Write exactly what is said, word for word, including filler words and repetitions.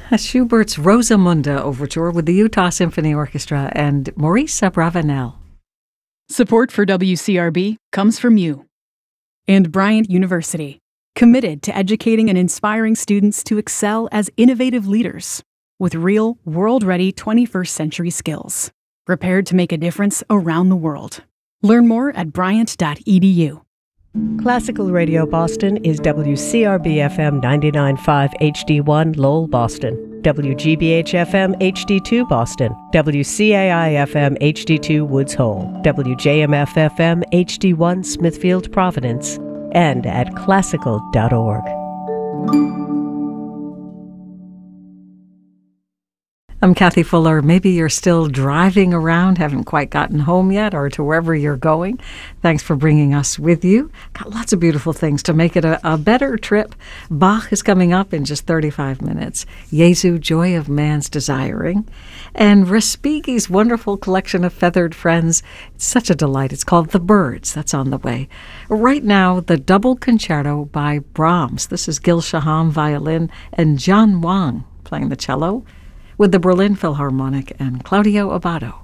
Schubert's Rosamunde Overture with the Utah Symphony Orchestra and Maurice Abravanel. Support for W C R B comes from you and Bryant University, committed to educating and inspiring students to excel as innovative leaders with real, world-ready twenty-first century skills, prepared to make a difference around the world. Learn more at bryant dot e d u. Classical Radio Boston is W C R B F M ninety-nine point five H D one Lowell, Boston, W G B H F M H D two Boston, W C A I F M H D two Woods Hole, W J M F F M H D one Smithfield, Providence, and at classical dot org. I'm Kathy Fuller. Maybe you're still driving around, haven't quite gotten home yet, or to wherever you're going. Thanks for bringing us with you. Got lots of beautiful things to make it a, a better trip. Bach is coming up in just thirty-five minutes. Jesu, Joy of Man's Desiring. And Respighi's wonderful collection of feathered friends. It's such a delight. It's called The Birds. That's on the way. Right now, the double concerto by Brahms. This is Gil Shaham, violin, and John Wang playing the cello, with the Berlin Philharmonic and Claudio Abbado.